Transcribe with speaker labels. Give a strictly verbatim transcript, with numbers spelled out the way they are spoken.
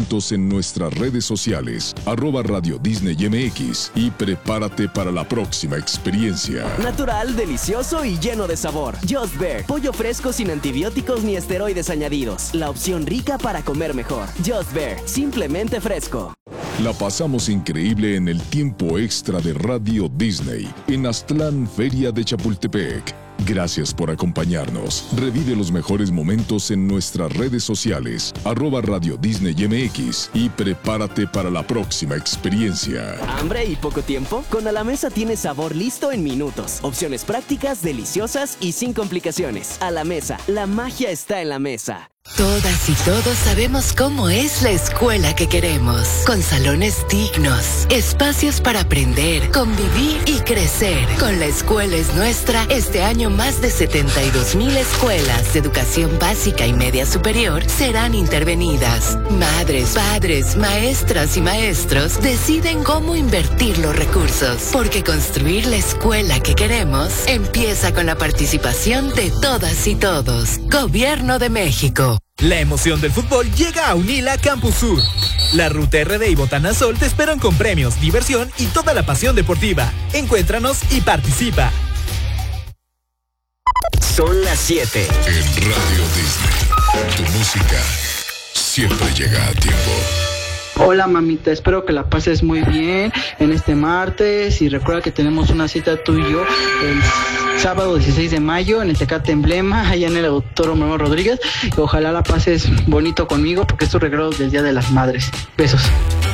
Speaker 1: momentos en nuestras redes sociales, arroba Radio Disney M X, y prepárate para la próxima experiencia.
Speaker 2: Natural, delicioso y lleno de sabor. Just Bear, pollo fresco sin antibióticos ni esteroides añadidos. La opción rica para comer mejor. Just Bear, simplemente fresco.
Speaker 1: La pasamos increíble en el tiempo extra de Radio Disney, en Aztlán, Feria de Chapultepec. Gracias por acompañarnos. Revive los mejores momentos en nuestras redes sociales, arroba Radio Disney M X, y prepárate para la próxima experiencia.
Speaker 2: ¿Hambre y poco tiempo? Con A la Mesa tienes sabor listo en minutos. Opciones prácticas, deliciosas y sin complicaciones. A la Mesa, la magia está en la mesa.
Speaker 3: Todas y todos sabemos cómo es la escuela que queremos, con salones dignos, espacios para aprender, convivir y crecer. Con La Escuela es Nuestra, este año más de setenta y dos mil escuelas de educación básica y media superior serán intervenidas. Madres, padres, maestras y maestros deciden cómo invertir los recursos, porque construir la escuela que queremos empieza con la participación de todas y todos. Gobierno de México.
Speaker 4: La emoción del fútbol llega a Unila Campus Sur. La Ruta R D y Botanasol te esperan con premios, diversión y toda la pasión deportiva. Encuéntranos y participa.
Speaker 2: Son las siete.
Speaker 1: En Radio Disney, tu música siempre llega a tiempo.
Speaker 5: Hola mamita, espero que la pases muy bien en este martes y recuerda que tenemos una cita tú y yo el sábado dieciséis de mayo en el Tecate Emblema, allá en el Autódromo Manuel Rodríguez, y ojalá la pases bonito conmigo porque es tu regalo del Día de las Madres. Besos.